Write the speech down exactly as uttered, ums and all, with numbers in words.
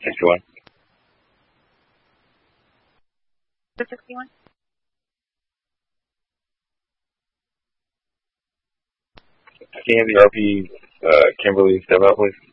sixty-one. sixty-one. Can you have the R P uh, Kimberly step out, please?